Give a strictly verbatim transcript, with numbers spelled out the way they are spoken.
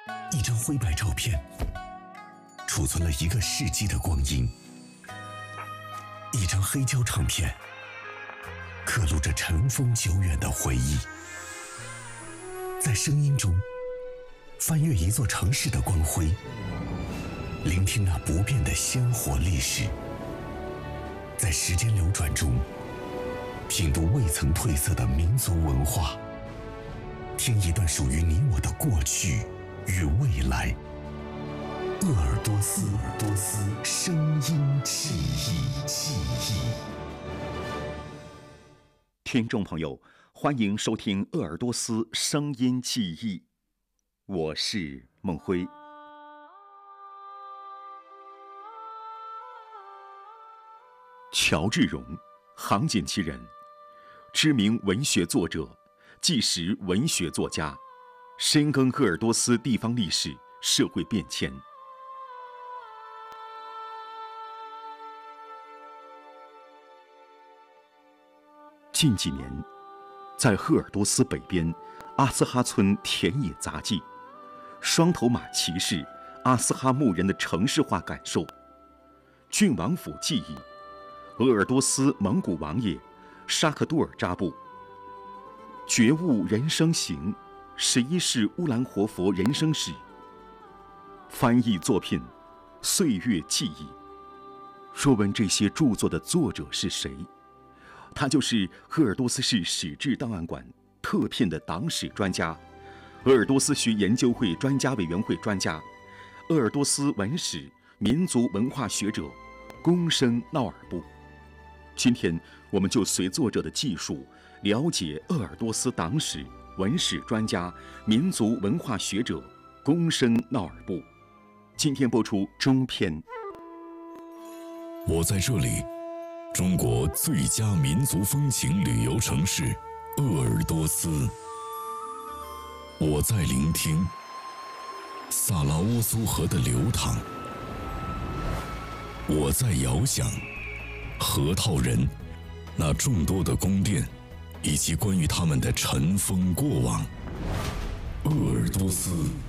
一张灰白照片，储存了一个世纪的光阴；一张黑胶唱片，刻录着尘封久远的回忆。在声音中，翻阅一座城市的光辉，聆听那不变的鲜活历史。在时间流转中，品读未曾褪色的民族文化，听一段属于你我的过去与未来。鄂尔多斯，鄂尔多斯声音记忆，记忆。 听众朋友，欢迎收听鄂尔多斯声音记忆，我是孟辉。乔治荣，杭锦旗人，知名文学作者，纪实文学作家，深耕鄂尔多斯地方历史、社会变迁。近几年，在鄂尔多斯北边阿斯哈村田野杂技、双头马骑士阿斯哈牧人的城市化感受、郡王府记忆、鄂尔多斯蒙古王爷沙克杜尔扎布、觉悟人生行十一世乌兰活佛人生史、翻译作品《岁月记忆》。若问这些著作的作者是谁，他就是鄂尔多斯市史志档案馆特聘的党史专家，鄂尔多斯学研究会专家委员会专家，鄂尔多斯文史民族文化学者龚生闹尔布。今天我们就随作者的记述，了解鄂尔多斯党史文史专家民族文化学者龚生闹尔布。今天播出中篇。 我在这里，中国最佳民族风情旅游城市鄂尔多斯。我在聆听萨拉乌苏河的流淌。我在遥想河套人那众多的宫殿，以及关于他们的尘封过往。鄂尔多斯